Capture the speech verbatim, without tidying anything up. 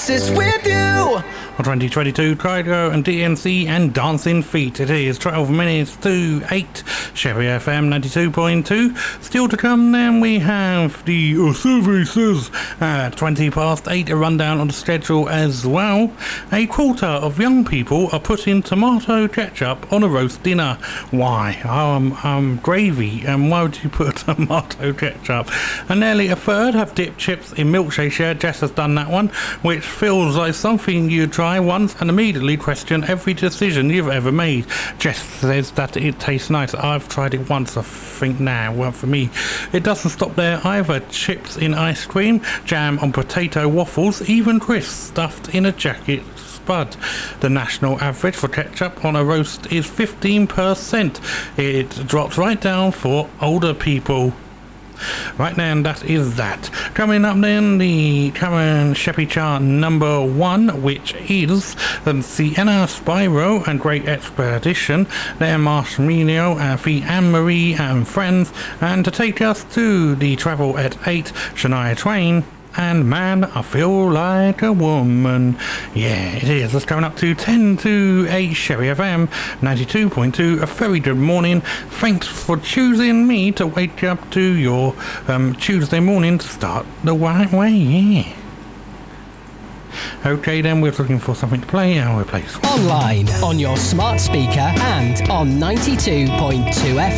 oasis with you. twenty twenty-two, Kygo and D N C and Dancing Feet. It is twelve minutes to eight. Chevy F M ninety-two point two. Still to come then we have the uh, services at twenty past eight. A rundown on the schedule as well. A quarter of young people are putting tomato ketchup on a roast dinner. Why? Um, um, gravy. And why would you put tomato ketchup? And nearly a third have dipped chips in milkshake share. Jess has done that one, which feels like something you try once and immediately question every decision you've ever made. Jess says that it tastes nice. I've tried it once, I think now, well for me. It doesn't stop there either. Chips in ice cream, jam on potato waffles, even crisps stuffed in a jacket spud. The national average for ketchup on a roast is fifteen percent. It drops right down for older people. Right then, that is that. Coming up then, the current Sheppy chart number one, which is the Sienna Spyro and Great Expedition, their Marshmelio, and the Anne-Marie and Friends, and to take us to the travel at eight, Shania Twain and Man, I Feel Like a Woman. Yeah, it is. It's coming up to ten to eight, Chevy F M ninety-two point two. A very good morning. Thanks for choosing me to wake up to your um, Tuesday morning to start the right way. Yeah. Okay then, we're looking for something to play and we'll play this one. Online, on your smart speaker and on ninety-two point two F